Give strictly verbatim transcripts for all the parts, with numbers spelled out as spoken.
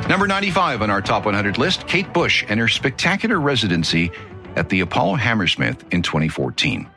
Number ninety-five on our top one hundred list, Kate Bush and her spectacular residency at the Apollo Hammersmith in twenty fourteen.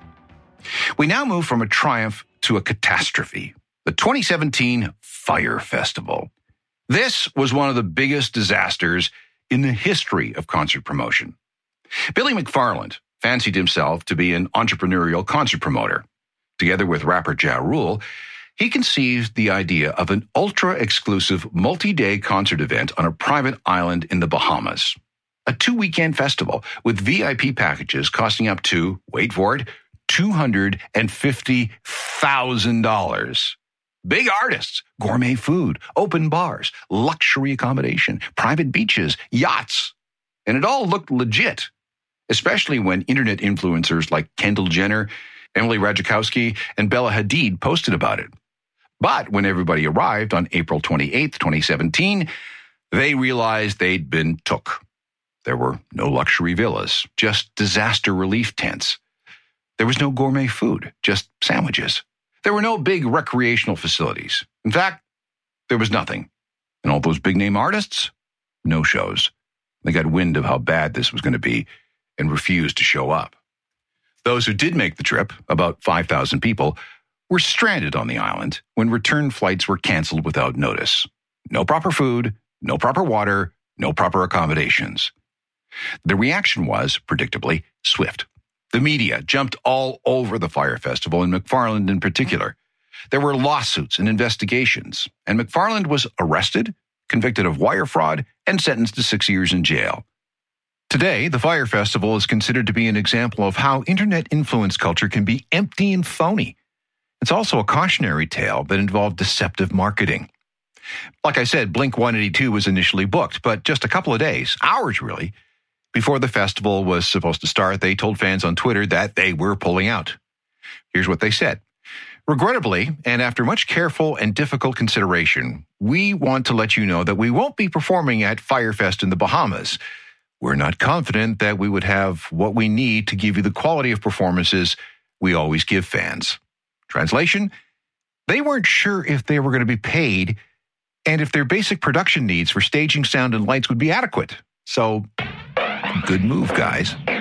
We now move from a triumph to a catastrophe. The twenty seventeen Fyre Festival. This was one of the biggest disasters in the history of concert promotion. Billy McFarland fancied himself to be an entrepreneurial concert promoter. Together with rapper Ja Rule, he conceived the idea of an ultra-exclusive multi-day concert event on a private island in the Bahamas. A two-weekend festival with V I P packages costing up to, wait for it, two hundred fifty thousand dollars. Big artists, gourmet food, open bars, luxury accommodation, private beaches, yachts. And it all looked legit, especially when internet influencers like Kendall Jenner, Emily Ratajkowski, and Bella Hadid posted about it. But when everybody arrived on April twenty-eighth, twenty seventeen, they realized they'd been took. There were no luxury villas, just disaster relief tents. There was no gourmet food, just sandwiches. There were no big recreational facilities. In fact, there was nothing. And all those big-name artists? No shows. They got wind of how bad this was going to be and refused to show up. Those who did make the trip, about five thousand people, were stranded on the island when return flights were canceled without notice. No proper food, no proper water, no proper accommodations. The reaction was, predictably, swift. The media jumped all over the Fyre Festival, and McFarland in particular. There were lawsuits and investigations, and McFarland was arrested, convicted of wire fraud, and sentenced to six years in jail. Today, the Fyre Festival is considered to be an example of how internet influence culture can be empty and phony. It's also a cautionary tale that involved deceptive marketing. Like I said, Blink one eighty-two was initially booked, but just a couple of days, hours really, before the festival was supposed to start, they told fans on Twitter that they were pulling out. Here's what they said. Regrettably, and after much careful and difficult consideration, we want to let you know that we won't be performing at Fyre Fest in the Bahamas. We're not confident that we would have what we need to give you the quality of performances we always give fans. Translation, they weren't sure if they were going to be paid and if their basic production needs for staging, sound, and lights would be adequate. So, good move, guys.